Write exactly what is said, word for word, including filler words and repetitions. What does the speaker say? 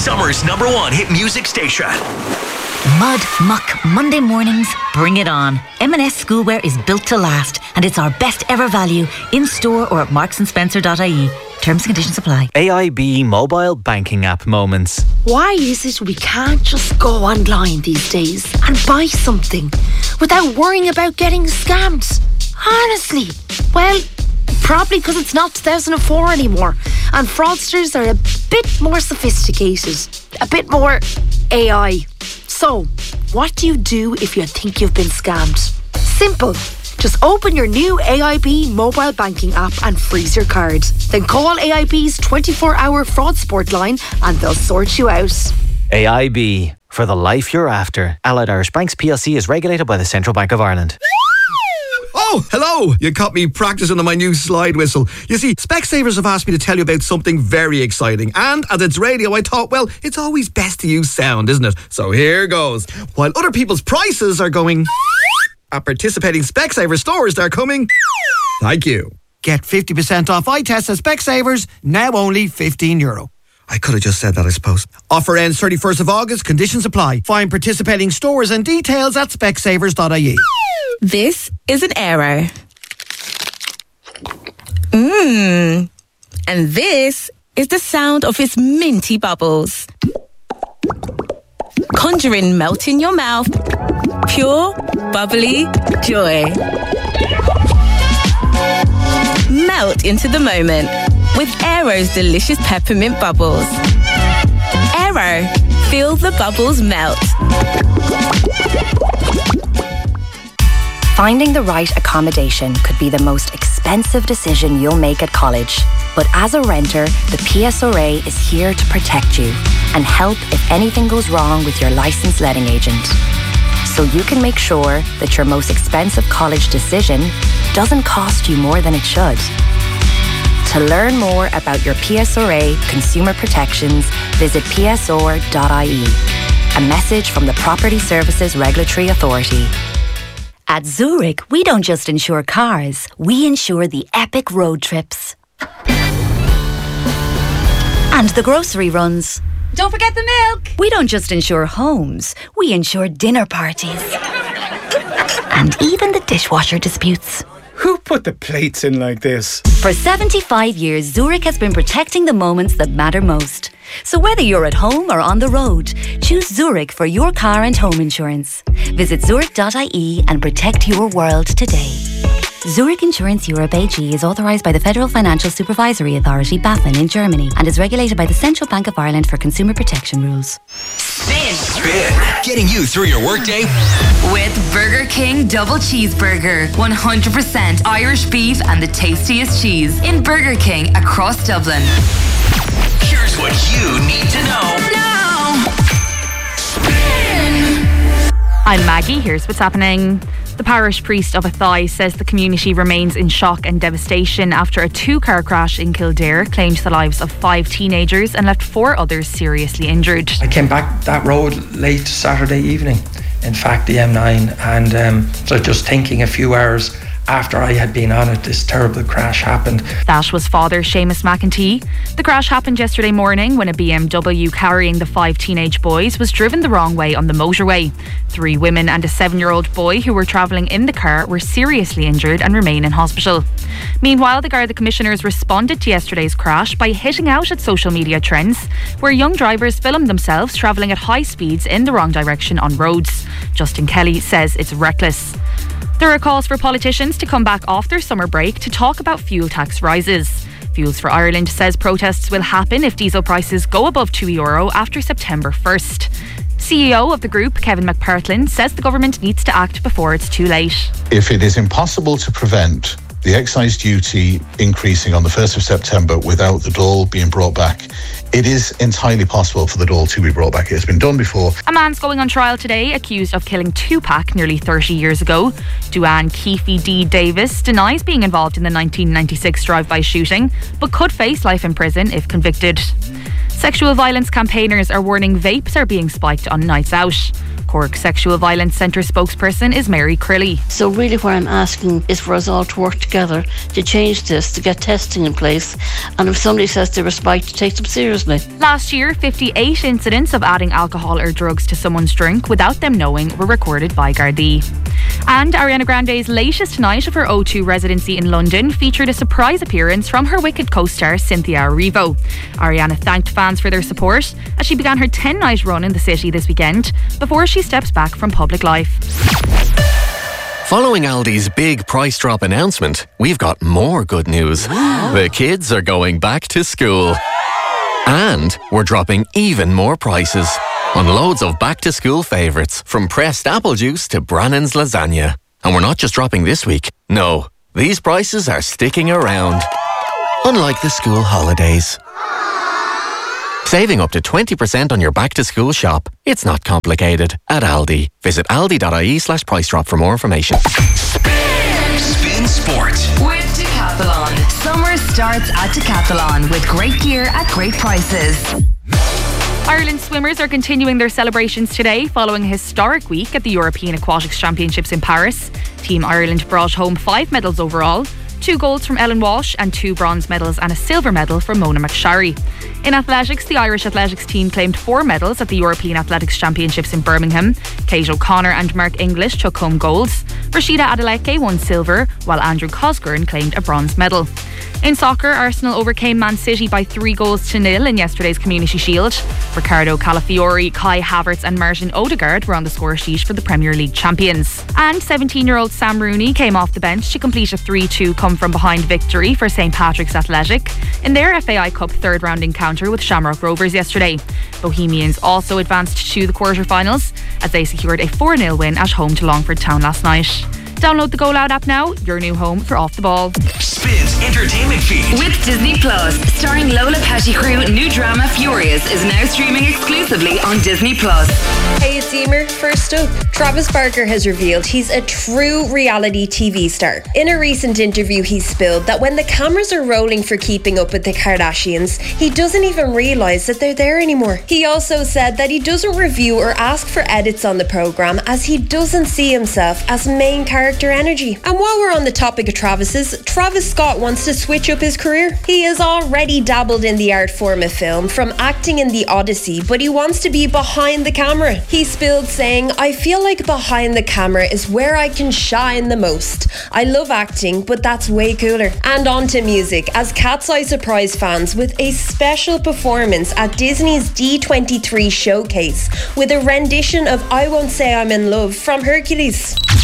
Summer's number one hit music station. Mud, muck, Monday mornings, bring it on. M and S Schoolwear is built to last, and it's our best ever value in store or at marks and spencer dot I E. Terms and conditions apply. A I B mobile banking app moments. Why is it we can't just go online these days and buy something without worrying about getting scammed? Honestly, well, probably because it's not two thousand four anymore, and fraudsters are a bit more sophisticated, a bit more A I. So, what do you do if you think you've been scammed? Simple. Just open your new A I B mobile banking app and freeze your card. Then call A I B's twenty-four hour fraud support line and they'll sort you out. A I B, for the life you're after. Allied Irish Banks P L C is regulated by the Central Bank of Ireland. Oh, hello! You caught me practicing on my new slide whistle. You see, Specsavers have asked me to tell you about something very exciting. And as it's radio, I thought, well, it's always best to use sound, isn't it? So here goes. While other people's prices are going... at participating Specsavers stores, they're coming... Thank you. Get fifty percent off eye tests at Specsavers, now only fifteen euro. I could have just said that, I suppose. Offer ends thirty-first of August. Conditions apply. Find participating stores and details at specsavers dot I E. This is an Aero. Mmm. And this is the sound of its minty bubbles. Conjuring melt in your mouth. Pure, bubbly joy. Melt into the moment with Aero's delicious peppermint bubbles. Aero, feel the bubbles melt. Finding the right accommodation could be the most expensive decision you'll make at college. But as a renter, the P S R A is here to protect you and help if anything goes wrong with your licensed letting agent. So you can make sure that your most expensive college decision doesn't cost you more than it should. To learn more about your P S R A consumer protections, visit P S R dot I E. A message from the Property Services Regulatory Authority. At Zurich, we don't just insure cars, we insure the epic road trips. And the grocery runs. Don't forget the milk. We don't just insure homes, we insure dinner parties. And even the dishwasher disputes. Who put the plates in like this? For seventy-five years, Zurich has been protecting the moments that matter most. So whether you're at home or on the road, choose Zurich for your car and home insurance. Visit zurich dot I E and protect your world today. Zurich Insurance Europe A G is authorised by the Federal Financial Supervisory Authority, BaFin, in Germany, and is regulated by the Central Bank of Ireland for consumer protection rules. Spin. Spin. Getting you through your workday. With Burger King Double Cheeseburger. one hundred percent Irish beef and the tastiest cheese in Burger King across Dublin. Here's what you need to know. Now. Spin. I'm Maggie. Here's what's happening. The parish priest of Athy says the community remains in shock and devastation after a two-car crash in Kildare claimed the lives of five teenagers and left four others seriously injured. I came back that road late Saturday evening, in fact the M nine, and um, so just thinking a few hours after I had been on it, this terrible crash happened. That was Father Seamus McEntee. The crash happened yesterday morning when a B M W carrying the five teenage boys was driven the wrong way on the motorway. Three women and a seven-year-old boy who were travelling in the car were seriously injured and remain in hospital. Meanwhile, the Garda Commissioners responded to yesterday's crash by hitting out at social media trends where young drivers filmed themselves travelling at high speeds in the wrong direction on roads. Justin Kelly says it's reckless. There are calls for politicians to come back off their summer break to talk about fuel tax rises. Fuels for Ireland says protests will happen if diesel prices go above two euro after September first. C E O of the group, Kevin McPartlin, says the government needs to act before it's too late. If it is impossible to prevent the excise duty increasing on the first of September without the dole being brought back, it is entirely possible for the dole to be brought back. It's been done before. A man's going on trial today accused of killing Tupac nearly thirty years ago. Duane Keefe D. Davis denies being involved in the nineteen ninety-six drive-by shooting, but could face life in prison if convicted. Sexual violence campaigners are warning vapes are being spiked on nights out. Cork Sexual Violence Centre spokesperson is Mary Crilly. So really what I'm asking is for us all to work together to change this, to get testing in place, and if somebody says they're a spike, to take them seriously. Last year, fifty-eight incidents of adding alcohol or drugs to someone's drink without them knowing were recorded by Gardaí. And Ariana Grande's latest night of her O two residency in London featured a surprise appearance from her Wicked co-star Cynthia Erivo. Ariana thanked fans for their support as she began her ten-night run in the city this weekend before she steps back from public life. Following Aldi's big price drop announcement, we've got more good news. The kids are going back to school. And we're dropping even more prices on loads of back-to-school favourites, from pressed apple juice to Brannan's lasagna. And we're not just dropping this week. No, these prices are sticking around. Unlike the school holidays. Saving up to twenty percent on your back-to-school shop. It's not complicated at Aldi. Visit aldi.ie slash price drop for more information. Spin Sport with Decathlon. Summer starts at Decathlon with great gear at great prices. Ireland swimmers are continuing their celebrations today following a historic week at the European Aquatics Championships in Paris. Team Ireland brought home five medals overall, two golds from Ellen Walsh and two bronze medals and a silver medal from Mona McSharry. In athletics, the Irish athletics team claimed four medals at the European Athletics Championships in Birmingham. Kate O'Connor and Mark English took home golds. Rashida Adeleke won silver, while Andrew Cosgern claimed a bronze medal. In soccer, Arsenal overcame Man City by three goals to nil in yesterday's Community Shield. Ricardo Calafiori, Kai Havertz and Martin Odegaard were on the score sheet for the Premier League champions. And seventeen-year-old Sam Rooney came off the bench to complete a three two come-from-behind victory for St Patrick's Athletic in their F A I Cup third-round encounter with Shamrock Rovers yesterday. Bohemians also advanced to the quarter-finals as they secured a four nil win at home to Longford Town last night. Download the Go Loud app now, your new home for Off the Ball. Spins entertainment feed with Disney Plus, starring Lola Pettigrew. New drama Furious is now streaming exclusively on Disney Plus. Hey, it's Emer. First up, Travis Barker has revealed he's a true reality T V star. In a recent interview, he spilled that when the cameras are rolling for Keeping Up with the Kardashians, he doesn't even realise that they're there anymore. He also said that he doesn't review or ask for edits on the programme as he doesn't see himself as main character energy. And while we're on the topic of Travis's, Travis Scott wants to switch up his career. He has already dabbled in the art form of film, from acting in The Odyssey, but he wants to be behind the camera. He spilled saying, "I feel like behind the camera is where I can shine the most. I love acting, but that's way cooler." And on to music, as Cat's Eye surprised fans with a special performance at Disney's D twenty-three showcase with a rendition of I Won't Say I'm in Love from Hercules.